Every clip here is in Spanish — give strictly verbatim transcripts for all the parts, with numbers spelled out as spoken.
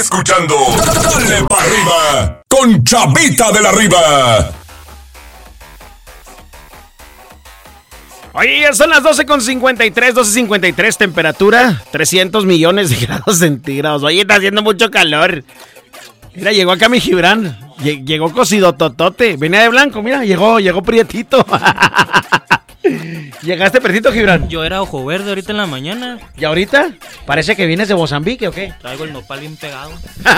Escuchando Dale para arriba con Chavita de la Riva. Oye, ya son las doce con cincuenta y tres, doce cincuenta y tres, temperatura trescientos millones de grados centígrados. Oye, está haciendo mucho calor. Mira, llegó acá mi Gibran. Llegó cocido totote. Venía de blanco, mira, llegó, llegó prietito. ¿Llegaste prietito, Gibran? Yo era ojo verde ahorita en la mañana. ¿Y ahorita? Parece que vienes de Mozambique, ¿o qué? Traigo el nopal bien pegado.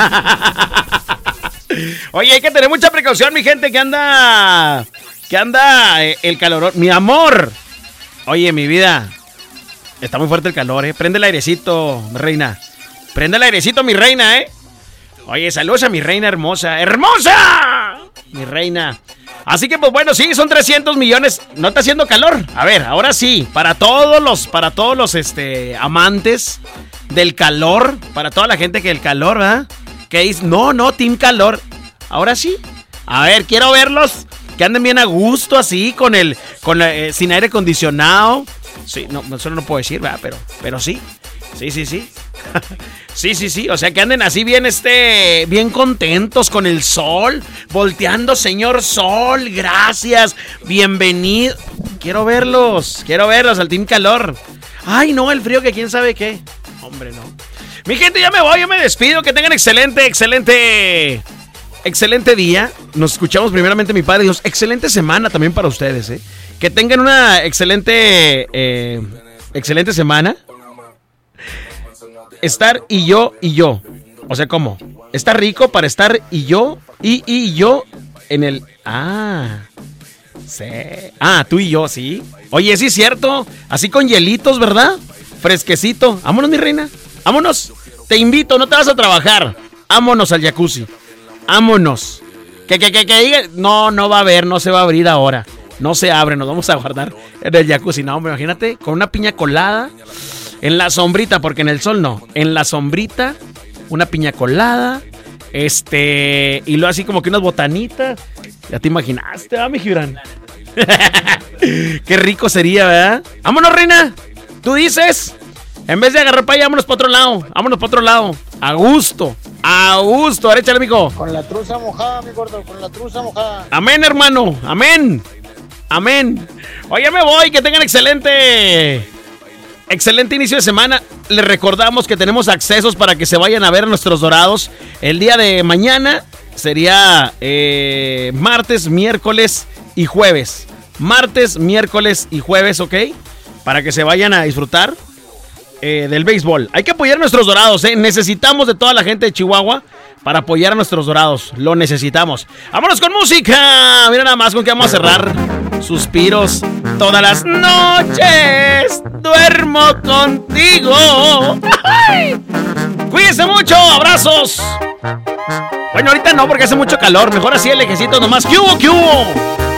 Oye, hay que tener mucha precaución, mi gente, que anda... Que anda eh, el calor. Mi amor. Oye, mi vida. Está muy fuerte el calor, ¿eh? Prende el airecito, mi reina. Prende el airecito, mi reina, ¿eh? Oye, saludos a mi reina hermosa. ¡Hermosa! Mi reina. Así que, pues bueno, sí, son trescientos millones. ¿No está haciendo calor? A ver, ahora sí. Para todos los, para todos los, este, amantes del calor. Para toda la gente que el calor, ¿verdad? Que dice, no, no, team calor. Ahora sí. A ver, quiero verlos. Que anden bien a gusto así, con el, con eh, sin aire acondicionado. Sí, no, eso no lo puedo decir, ¿verdad? Pero, pero sí. Sí, sí, sí. Sí, sí, sí. O sea, que anden así bien, este, bien contentos con el sol. Volteando, señor sol. Gracias. Bienvenido. Quiero verlos. Quiero verlos al team calor. Ay, no, el frío que quién sabe qué. Hombre, no. Mi gente, ya me voy, yo me despido. Que tengan excelente, excelente... Excelente día. Nos escuchamos primeramente, mi padre Dios. Excelente semana también para ustedes, ¿eh? Que tengan una excelente, eh, excelente semana. Estar y yo y yo. O sea, ¿cómo? Está rico para estar y yo y, y yo en el... Ah, sí. Ah, tú y yo, sí. Oye, sí es cierto. Así con hielitos, ¿verdad? Fresquecito. Vámonos, mi reina. Vámonos. Te invito, no te vas a trabajar. Vámonos al jacuzzi. Vámonos. Que, que, que, que diga. No, no va a haber, no se va a abrir ahora. No se abre, nos vamos a guardar en el jacuzzi. No, hombre, imagínate, con una piña colada. En la sombrita, porque en el sol no. En la sombrita, una piña colada. Este. Y luego así como que unas botanitas. Ya te imaginaste, ¿verdad, mi Gibran? Qué rico sería, ¿verdad? Vámonos, reina. ¿Tú dices? En vez de agarrar para allá, vámonos para otro lado. Vámonos para otro lado. A gusto. A gusto. A ver, échale, mijo. Con la truza mojada, mi gordo. Con la truza mojada. Amén, hermano. Amén. Amén. Oye, me voy. Que tengan excelente... Excelente inicio de semana. Les recordamos que tenemos accesos para que se vayan a ver a nuestros dorados. El día de mañana sería eh, martes, miércoles y jueves. Martes, miércoles y jueves, ¿ok? Para que se vayan a disfrutar eh, del béisbol. Hay que apoyar a nuestros dorados, ¿eh? Necesitamos de toda la gente de Chihuahua para apoyar a nuestros dorados. Lo necesitamos. ¡Vámonos con música! Mira nada más con qué vamos a cerrar. Suspiros todas las noches. Duermo contigo. ¡Ay! Cuídense mucho. Abrazos. Bueno, ahorita no porque hace mucho calor. Mejor así el lejecito nomás. ¿Qué hubo? ¿Qué hubo?